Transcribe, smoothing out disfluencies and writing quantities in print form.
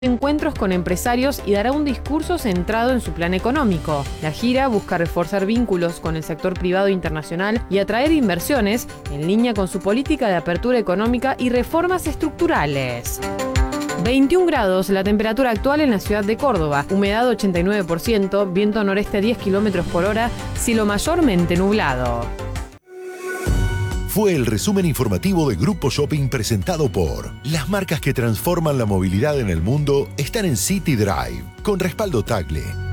encuentros con empresarios y dará un discurso centrado en su plan económico. La gira busca reforzar vínculos con el sector privado internacional y atraer inversiones en línea con su política de apertura económica y reformas estructurales. 21 grados la temperatura actual en la ciudad de Córdoba, humedad 89%, viento noreste a 10 km por hora, cielo mayormente nublado. Fue el resumen informativo de Grupo Shopping presentado por las marcas que transforman la movilidad en el mundo están en City Drive, con respaldo Tagle.